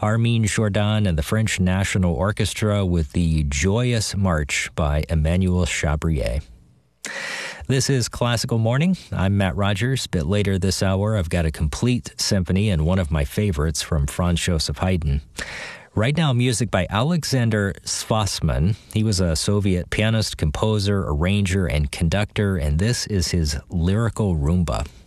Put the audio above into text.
Armin Jordan and the French National Orchestra with the Joyous March by Emmanuel Chabrier. This is Classical Morning. I'm Matt Rogers. A bit later this hour, I've got a complete symphony and one of my favorites from Franz Joseph Haydn. Right now, music by Alexander Schwassman. He was a Soviet pianist, composer, arranger, and conductor, and this is his Lyrical Rumba.